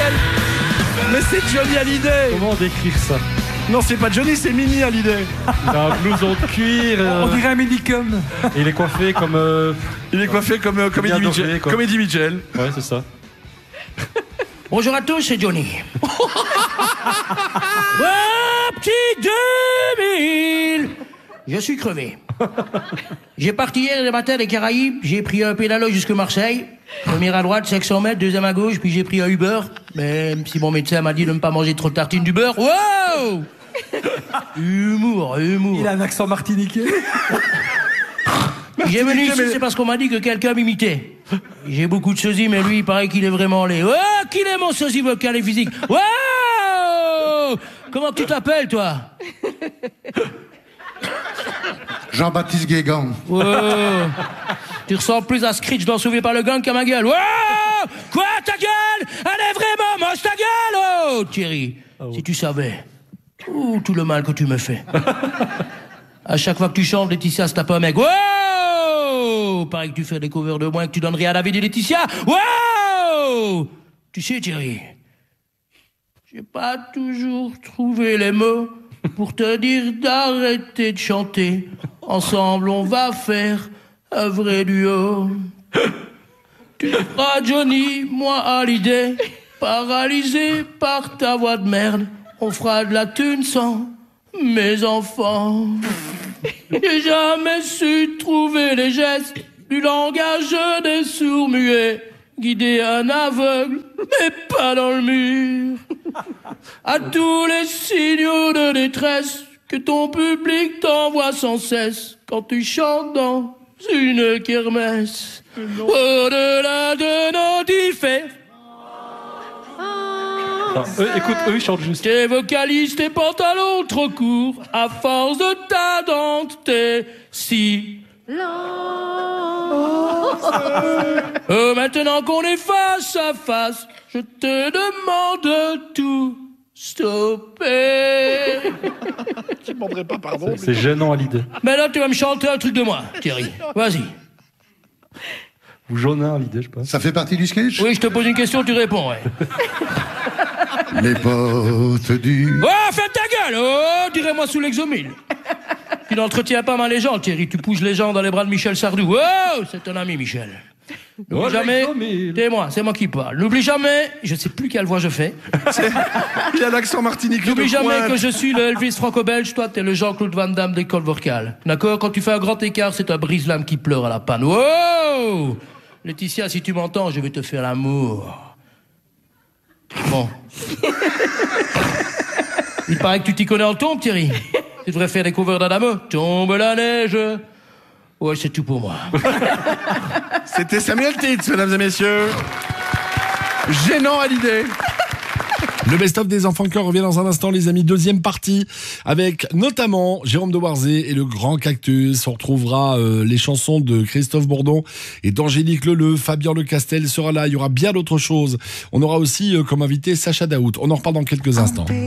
Hallyday. Mais c'est Johnny Hallyday. Comment décrire ça? Non, c'est pas Johnny, c'est Mini Hallyday. Il a un blouson de cuir. On dirait un minicum. Et il est coiffé comme. Il est coiffé comme Comédie bien doré, Mitchell. quoi. Comédie Mitchell. Ouais, c'est ça. Bonjour à tous, c'est Johnny. Petit 2000. Je suis crevé. J'ai parti hier le matin des Caraïbes, j'ai pris un pédalo jusque Marseille. Premier à droite, 500 mètres, deuxième à gauche, puis j'ai pris un Uber. Même si mon médecin m'a dit de ne pas manger trop de tartines du beurre. Wow! Humour. Il a un accent martiniquais. J'ai venu ici, c'est parce qu'on m'a dit que quelqu'un m'imitait. J'ai beaucoup de sosies, mais lui, il paraît qu'il est vraiment laid. Oh, qu'il est mon sosie vocal et physique. Wow! Comment tu t'appelles, toi? Jean-Baptiste Guégan. Wow. Tu ressembles plus à Screech dans Sauvé par le gang qu'à ma gueule. Wow! Quoi, ta gueule? Elle est vraiment moche, ta gueule! Oh, Thierry, si tu savais. Ouh, tout le mal que tu me fais. À chaque fois que tu chantes, Laetitia se tape un mec. Wow! Pareil que tu fais des covers de moi et que tu donnes rien à David et Laetitia. Wow! Tu sais, Thierry, j'ai pas toujours trouvé les mots pour te dire d'arrêter de chanter. Ensemble, on va faire un vrai duo. Tu feras Johnny, moi Hallyday, paralysé par ta voix de merde. On fera de la thune sans mes enfants. J'ai jamais su trouver les gestes du langage des sourds-muets. Guider un aveugle, mais pas dans le mur. À tous les signaux de détresse que ton public t'envoie sans cesse quand tu chantes dans une kermesse. Au-delà de nos différences. Écoute, eux ils chantent juste. Tes vocalises, tes pantalons trop courts, à force de ta dente, t'es si maintenant qu'on est face à face, je te demande de tout stopper. Je demanderai pas pardon. C'est gênant à l'idée. Maintenant, tu vas me chanter un truc de moi, Thierry. Vas-y. Ou jaunin à l'idée, je pense. Ça fait partie du sketch? Oui, je te pose une question, tu réponds, ouais. Les potes du... Oh, fais ta gueule! Oh, dirais-moi sous l'exomile. Tu n'entretiens pas mal les gens, Thierry. Tu pousses les gens dans les bras de Michel Sardou. Oh, c'est ton ami, Michel. N'oublie jamais... Tais-moi, c'est moi qui parle. N'oublie jamais... Je sais plus quelle voix je fais. Il a l'accent martiniquais. N'oublie jamais que je suis le Elvis franco-belge. Toi, t'es le Jean-Claude Van Damme d'école vocale. D'accord? Quand tu fais un grand écart, c'est un brise-lame qui pleure à la panne. Oh! Laetitia, si tu m'entends, je vais te faire l'amour. Bon. Il paraît que tu t'y connais en tombe, Thierry. Tu devrais faire des covers d'Adamo. Tombe la neige. Ouais, c'est tout pour moi. C'était Samuel Titz, mesdames et messieurs. Gênant Hallyday. Le best-of des enfants de cœur revient dans un instant, les amis. Deuxième partie avec notamment Jérôme de Warzé et le Grand Cactus. On retrouvera les chansons de Christophe Bourdon et d'Angélique Leleu. Fabien Lecastel sera là. Il y aura bien d'autres choses. On aura aussi comme invité Sacha Daoud. On en reparle dans quelques instants.